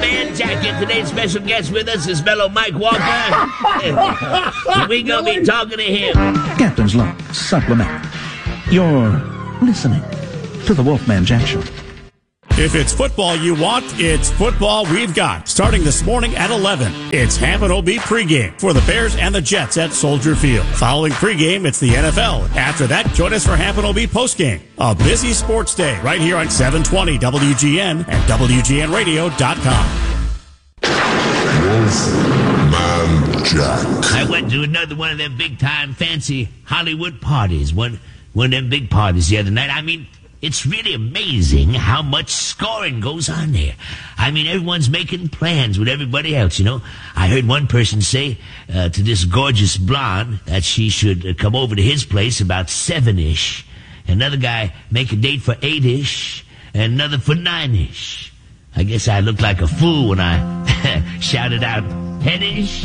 Man Jacket. Today's special guest with us is fellow Mike Walker. We're going to be talking to him. Captain's Log Supplement. You're listening to the Wolfman Jack Show. If it's football you want, it's football we've got. Starting this morning at 11, it's Hampton OB pregame for the Bears and the Jets at Soldier Field. Following pregame, it's the NFL. After that, join us for Hampton OB postgame. A busy sports day right here on 720 WGN and WGNradio.com. Wolfman Jack. I went to another one of them big-time fancy Hollywood parties. One of them big parties the other night. I mean, it's really amazing how much scoring goes on there. I mean, everyone's making plans with everybody else, you know. I heard one person say to this gorgeous blonde that she should come over to his place about 7-ish. Another guy make a date for 8-ish, and another for 9-ish. I guess I looked like a fool when I shouted out 10-ish.